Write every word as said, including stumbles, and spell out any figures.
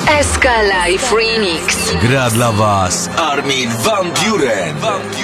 S K Live Remix. Gra dla was Armin van Buuren.